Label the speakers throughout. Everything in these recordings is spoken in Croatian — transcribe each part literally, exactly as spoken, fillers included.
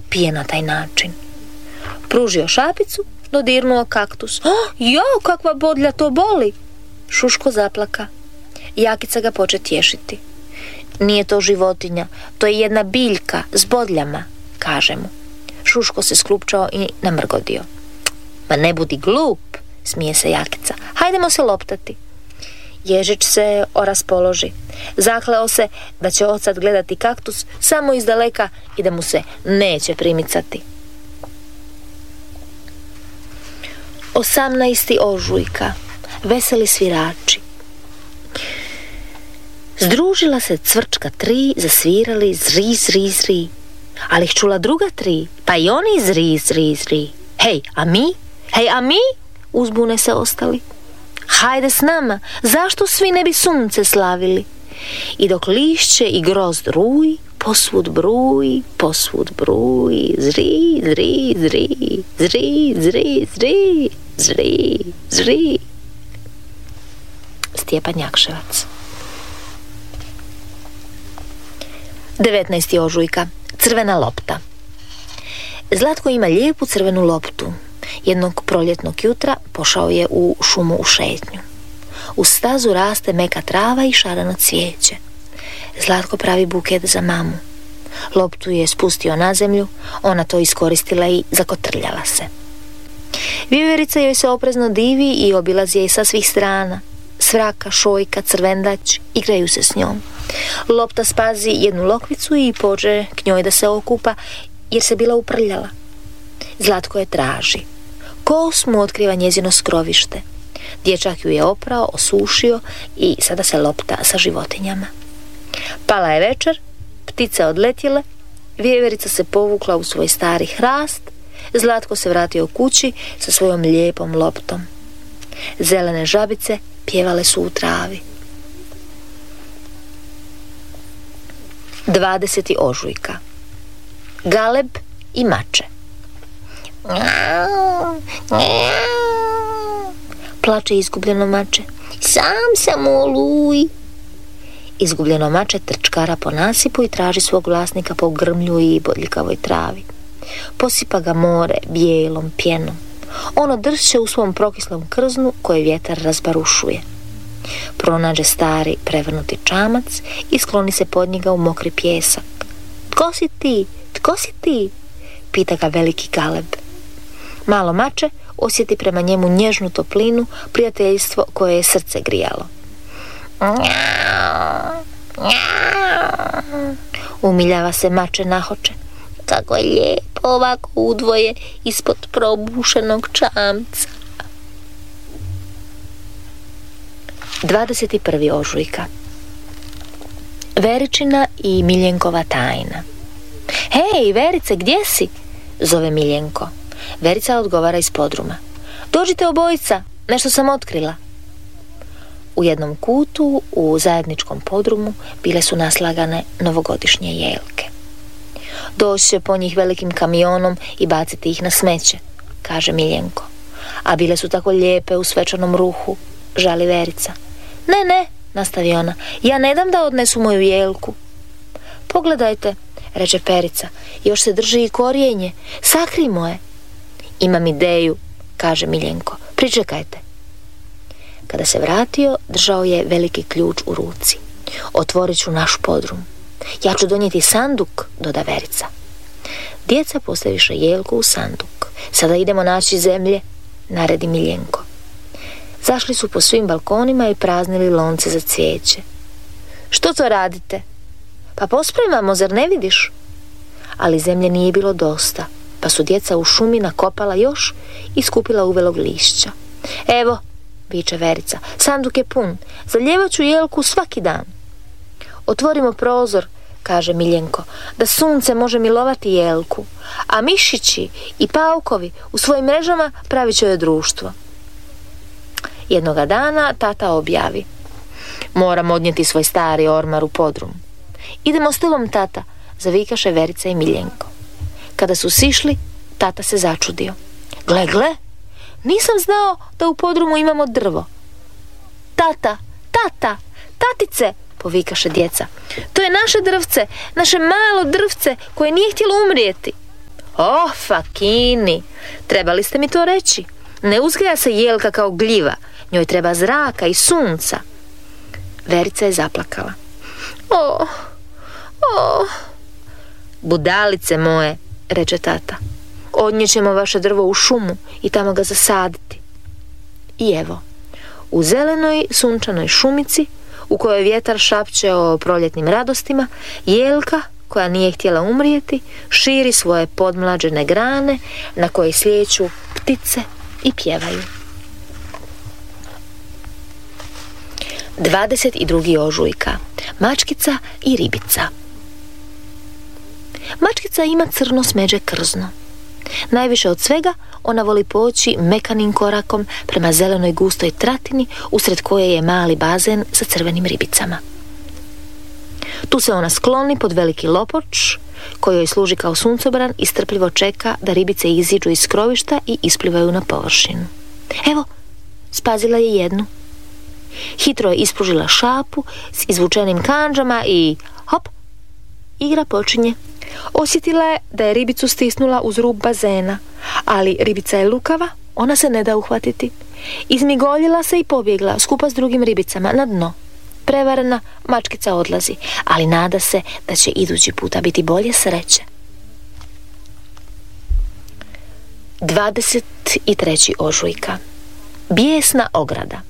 Speaker 1: pije na taj način. Pružio šapicu, dodirnuo kaktus. Oh, jao, kakva bodlja, to boli! Šuško zaplaka. Jakica ga poče tješiti. Nije to životinja, to je jedna biljka s bodljama, kaže mu. Šuško se sklupčao i namrgodio. Ma ne budi glup, smije se Jakica. Hajdemo se loptati. Ježić se oraspoloži. Zakleo se da će odsad gledati kaktus samo iz daleka i da mu se neće primicati. osamnaesti ožujka. Veseli svirači. Združila se cvrčka tri, zasvirali zri, zri, zri. Ali ih čula druga tri, pa i oni zri, zri, zri. Hej, a mi? Hej, a mi? Uzbune se ostali. Hajde s nama, zašto svi ne bi sunce slavili? I dok lišće i grozd ruji, posvud bruji, posvud bruji, zri, zri, zri, zri, zri, zri, zri, zri. Stjepan Jakševac. devetnaesti ožujka. Crvena lopta. Zlatko ima lijepu crvenu loptu. Jednog proljetnog jutra pošao je u šumu u šetnju. U stazu raste meka trava i šarano cvijeće. Zlatko pravi buket za mamu. Loptu je spustio na zemlju, ona to iskoristila i zakotrljala se. Vijeverica joj se oprezno divi i obilazi je sa svih strana. Svraka, šojka, crvendać igraju se s njom. Lopta spazi jednu lokvicu i pođe k njoj da se okupa, jer se bila uprljala. Zlatko je traži. Kos mu otkriva njezino skrovište. Dječak ju je oprao, osušio i sada se lopta sa životinjama. Pala je večer, ptice odletjele, vijeverica se povukla u svoj stari hrast, Zlatko se vratio kući sa svojom lijepom loptom. Zelene žabice pjevale su u travi. dvadeseti ožujka. Galeb i mače. Plače izgubljeno mače. Sam sam u oluji. Izgubljeno mače trčkara po nasipu i traži svog vlasnika po grmlju i bodljikavoj travi. Posipa ga more bijelom pjenom. Ono dršće u svom prokislom krznu koje vjetar razbarušuje. Pronađe stari prevrnuti čamac i skloni se pod njega u mokri pijesak. Tko si ti? Tko si ti? Pita ga veliki Galeb. Malo mače osjeti prema njemu nježnu toplinu, prijateljstvo koje je srce grijalo. Umiljava se mače nahoče. Kako je lijepo ovako udvoje ispod probušenog čamca. dvadeset prvi ožujka. Veričina i Miljenkova tajna. Hej, Verice, gdje si? Zove Miljenko. Verica odgovara iz podruma. Dođite obojica, nešto sam otkrila. U jednom kutu, u zajedničkom podrumu, bile su naslagane novogodišnje jelke. Doći će po njih velikim kamionom i baciti ih na smeće, kaže Miljenko. A bile su tako lijepe u svečanom ruhu, žali Verica. Ne, ne, nastavi ona, ja ne dam da odnesu moju jelku. Pogledajte, reče Perica, još se drži i korijenje, sakrimo je. Imam ideju, kaže Miljenko, pričekajte. Kada se vratio, držao je veliki ključ u ruci. Otvorit ću naš podrum. Ja ću donijeti sanduk, doda Verica. Djeca postaviše jelku u sanduk. Sada idemo naći zemlje, naredi Miljenko. Zašli su po svim balkonima i praznili lonce za cvijeće. Što to radite? Pa pospremamo, zar ne vidiš? Ali zemlje nije bilo dosta, pa su djeca u šumi nakopala još i skupila uvelog lišća. Evo, viče Verica, sanduk je pun, zaljevat ću jelku svaki dan. Otvorimo prozor, kaže Miljenko, da sunce može milovati jelku, a mišići i paukovi u svojim mrežama pravit će joj društvo. Jednoga dana tata objavi. Moram odnijeti svoj stari ormar u podrum. Idemo s tobom, tata, zavikaše Verica i Miljenko. Kada su sišli, tata se začudio. Gle, gle, nisam znao da u podrumu imamo drvo. Tata, tata, tatice, povikaše djeca. To je naše drvce, naše malo drvce koje nije htjelo umrijeti. Oh, Fakini, trebali ste mi to reći. Ne uzgaja se jelka kao gljiva, njoj treba zraka i sunca. Verica je zaplakala. Oh, oh. Budalice moje, reče tata, odnijećemo vaše drvo u šumu i tamo ga zasaditi. I evo, u zelenoj sunčanoj šumici, u kojoj vjetar šapće o proljetnim radostima, jelka, koja nije htjela umrijeti, širi svoje podmlađene grane na koje slijeću ptice i pjevaju. dvadeset drugi ožujka. Mačkica i ribica. Mačkica ima crno smeđe krzno. Najviše od svega ona voli poći mekanim korakom prema zelenoj gustoj tratini usred koje je mali bazen sa crvenim ribicama. Tu se ona skloni pod veliki lopoč koji joj služi kao suncobran i strpljivo čeka da ribice iziđu iz skrovišta i isplivaju na površinu. Evo, spazila je jednu. Hitro je ispružila šapu s izvučenim kandžama i hop, igra počinje. Osjetila je da je ribicu stisnula uz rub bazena, ali ribica je lukava, ona se ne da uhvatiti. Izmigoljila se i pobjegla skupa s drugim ribicama na dno. Prevarena, mačkica odlazi, ali nada se da će idući puta biti bolje sreće. dvadeset treći ožujka. Bijesna ograda.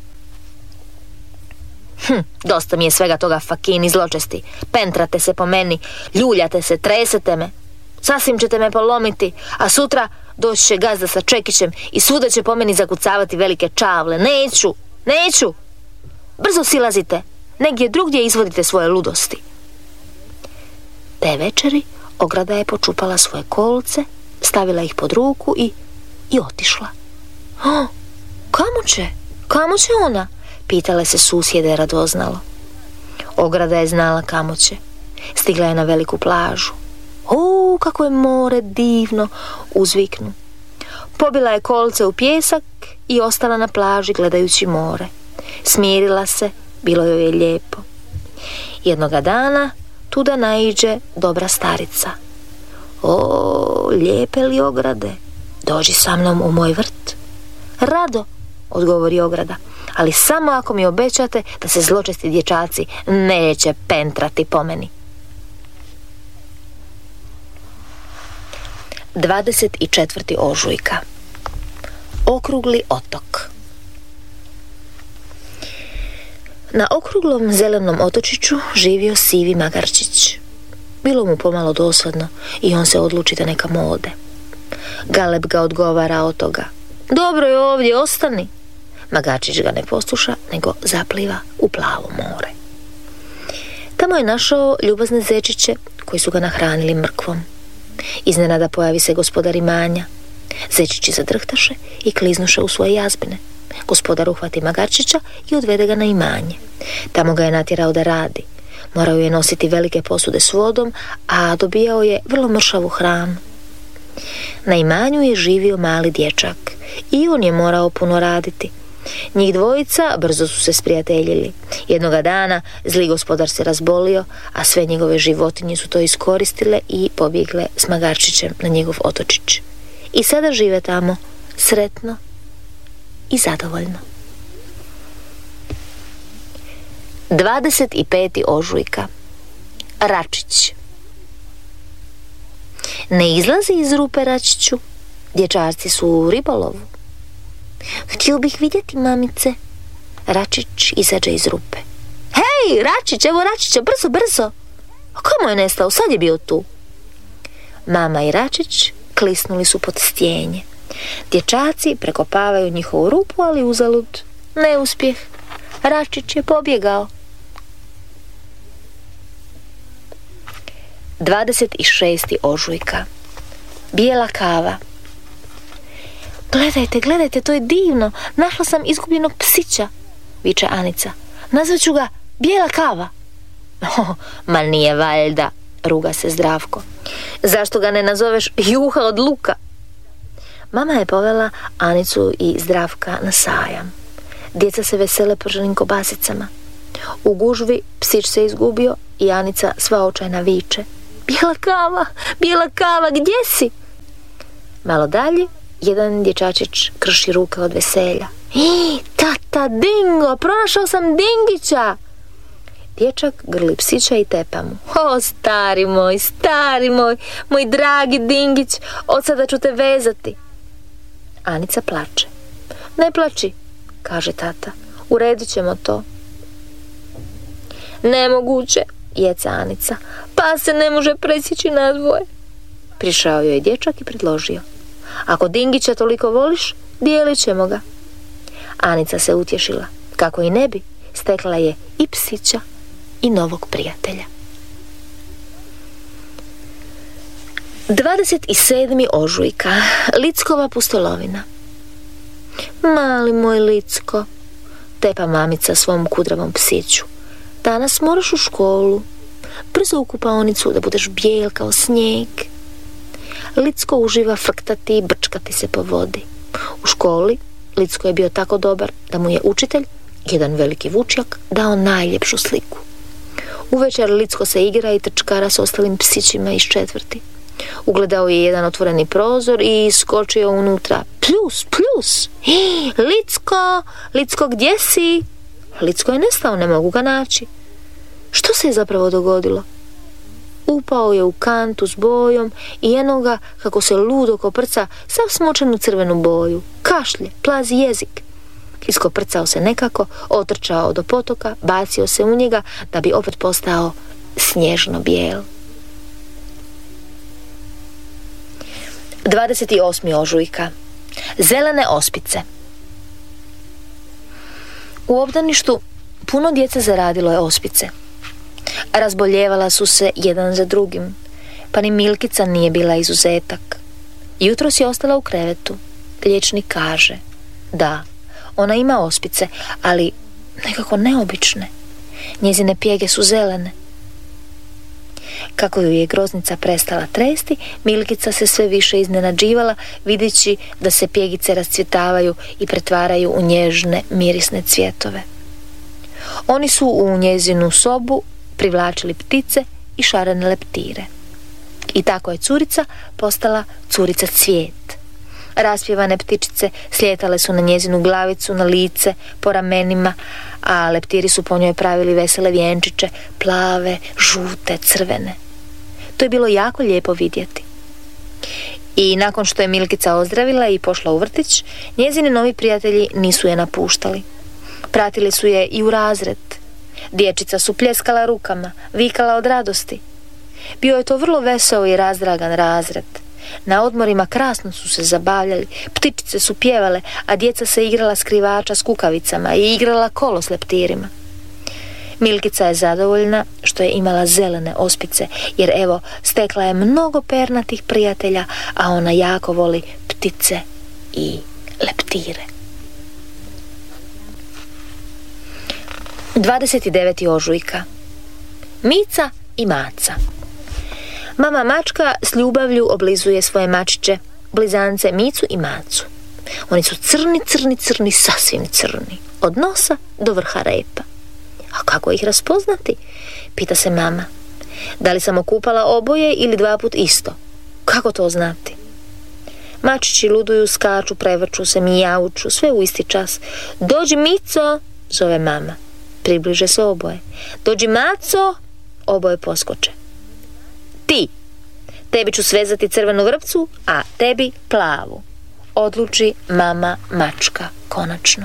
Speaker 1: Hm, dosta mi je svega toga, Fakini zločesti. Pentrate se po meni, ljuljate se, tresete me. Sasvim ćete me polomiti, a sutra doći će gazda sa čekićem i svuda će po meni zakucavati velike čavle. Neću, neću. Brzo silazite, negdje drugdje izvodite svoje ludosti. Te večeri ograda je počupala svoje kolce, stavila ih pod ruku i, i otišla. Oh, kamo će? Kamo će ona? Pitale se susjede radoznalo. Ograda je znala kamo će. Stigla je na veliku plažu. O, kako je more divno, uzviknu. Pobila je kolce u pijesak i ostala na plaži gledajući more. Smirila se, bilo joj je lijepo. Jednoga dana tuda naiđe dobra starica. O, lijepe li ograde, dođi sa mnom u moj vrt. Rado, odgovori ograda, ali samo ako mi obećate da se zločesti dječaci neće pentrati po meni. dvadeset četvrti ožujka. Okrugli otok. Na okruglom zelenom otočiću živio sivi magarčić. Bilo mu pomalo dosadno i on se odluči da neka ode. Galeb ga odgovara od toga. Dobro je ovdje, ostani. Magarčić ga ne posluša, nego zapliva u plavo more. Tamo je našao ljubazne zečiće koji su ga nahranili mrkvom. Iznenada pojavi se gospodar imanja. Zečići zadrhtaše i kliznuše u svoje jazbine. Gospodar uhvati magarčića i odvede ga na imanje. Tamo ga je natjerao da radi. Morao je nositi velike posude s vodom, a dobijao je vrlo mršavu hranu. Na imanju je živio mali dječak i on je morao puno raditi. Njih dvojica brzo su se sprijateljili. Jednoga dana zli gospodar se razbolio, a sve njegove životinje su to iskoristile i pobjegle s magarčićem na njegov otočić. I sada žive tamo sretno i zadovoljno. dvadeset peti ožujka. Račić. Ne izlazi iz rupe, Račiću. Dječarci su u ribolovu. Htio bih vidjeti, mamice. Račić izađe iz rupe. Hej, Račić, evo Račića, brzo, brzo. A kamo je nestao? Sad je bio tu. Mama i Račić klisnuli su pod stjenje. Dječaci prekopavaju njihovu rupu, ali uzalud. Neuspjeh. Račić je pobjegao. dvadeset šesti ožujka. Bijela kava. Gledajte, gledajte, to je divno. Našla sam izgubljenog psića, viče Anica. Nazvat ću ga Bijela kava. Oh, ma nije valjda, ruga se Zdravko. Zašto ga ne nazoveš Juha od luka? Mama je povela Anicu i Zdravka na sajam. Djeca se vesele prženim kobasicama. U gužvi psić se izgubio i Anica sva očajna viče. Bijela kava, bijela kava, gdje si? Malo dalje, jedan dječačić krši ruke od veselja. Ih, tata, Dingo, pronašao sam Dingića! Dječak grli psića i tepa mu. O, stari moj, stari moj, moj dragi Dingić, od sada ću te vezati. Anica plače. Ne plači, kaže tata, uredit ćemo to. Nemoguće, jeca Anica, pa se ne može presjeći na dvoje. Prišao joj je dječak i predložio. Ako Dingića toliko voliš, dijelit ćemo ga. Anica se utješila. Kako i ne bi, stekla je i psića i novog prijatelja. dvadeset sedmi ožujka. Lickova pustolovina. Mali moj Licko, tepa mamica svom kudravom psiću. Danas moraš u školu. Brzo u kupaonicu da budeš bijel kao snijeg. Licko uživa frktati i brčkati se po vodi. U školi Licko je bio tako dobar da mu je učitelj, jedan veliki vučjak, dao najljepšu sliku. Uvečer Licko se igra i trčkara s ostalim psićima iz četvrti. Ugledao je jedan otvoreni prozor i skočio unutra. Pljus, pljus! Hi, Licko, Licko, gdje si? Licko je nestao, ne mogu ga naći. Što se je zapravo dogodilo? Upao je u kantu s bojom i eno ga kako se ludo koprca, sav smočen u crvenu boju. Kašlje, plazi jezik. Iskoprcao se nekako, otrčao do potoka, bacio se u njega da bi opet postao snježno bijel. dvadeset osmi ožujka. Zelene ospice. U obdaništu puno djece zaradilo je ospice. Razboljevala su se jedan za drugim, pa ni Milkica nije bila izuzetak. Jutros je ostala u krevetu. Liječnik kaže, da, ona ima ospice, ali nekako neobične. Njezine pjege su zelene. Kako ju je groznica prestala tresti, Milkica se sve više iznenađivala, videći da se pjegice rascvjetavaju i pretvaraju u nježne, mirisne cvjetove. Oni su u njezinu sobu privlačili ptice i šarene leptire. I tako je curica postala curica cvijet. Raspjevane ptičice slijetale su na njezinu glavicu, na lice, po ramenima, a leptiri su po njoj pravili vesele vjenčiće, plave, žute, crvene. To je bilo jako lijepo vidjeti. I nakon što je Milkica ozdravila i pošla u vrtić, njezini novi prijatelji nisu je napuštali. Pratili su je i u razred. Dječica su pljeskala rukama, vikala od radosti. Bio je to vrlo veseo i razdragan razred. Na odmorima krasno su se zabavljali, ptičice su pjevale, a djeca se igrala skrivača s kukavicama i igrala kolo s leptirima. Milkica je zadovoljna što je imala zelene ospice, jer evo, stekla je mnogo pernatih prijatelja, a ona jako voli ptice i leptire. dvadeset deveti ožujka. Mica i Maca. Mama mačka s ljubavlju oblizuje svoje mačiće, blizance Micu i Macu. Oni su crni, crni, crni, sasvim crni, od nosa do vrha repa. A kako ih raspoznati? Pita se mama. Da li sam okupala oboje ili dva put isto? Kako to znati? Mačići luduju, skaču, prevrću se, mijauču, sve u isti čas. Dođi Mico, zove mama. Približe se oboje. Dođi Maco, oboje poskoče. Ti, tebi ću svezati crvenu vrpcu, a tebi plavu, odluči mama mačka konačno.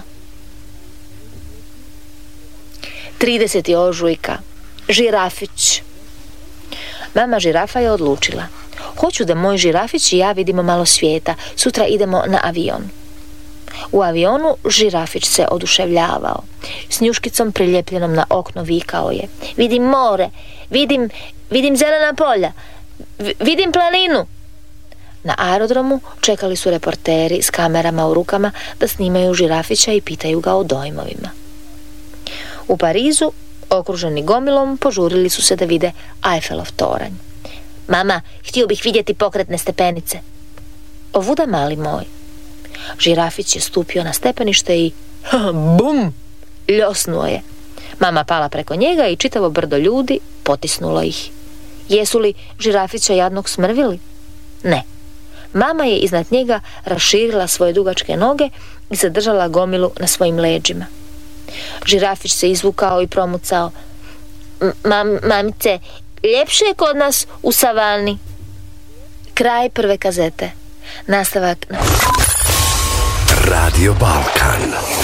Speaker 1: trideseti ožujka. Žirafić. Mama žirafa je odlučila. Hoću da moj žirafić i ja vidimo malo svijeta. Sutra idemo na avion. U avionu žirafić se oduševljavao. S njuškicom priljepljenom na okno vikao je. Vidim more, vidim, vidim zelena polja, vidim planinu. Na aerodromu čekali su reporteri s kamerama u rukama da snimaju žirafića i pitaju ga o dojmovima. U Parizu, okruženi gomilom, požurili su se da vide Eiffelov toranj. Mama, htio bih vidjeti pokretne stepenice. Ovuda, mali moj. Žirafić je stupio na stepenište i bum, ljosnuo je. Mama pala preko njega i čitavo brdo ljudi potisnulo ih. Jesu li žirafića jadnog smrvili? Ne. Mama je iznad njega raširila svoje dugačke noge i zadržala gomilu na svojim leđima. Žirafić se izvukao i promucao: Mam, mamice, ljepše je kod nas u savani. Kraj prve kazete. Nastavak.
Speaker 2: Radio Balkan.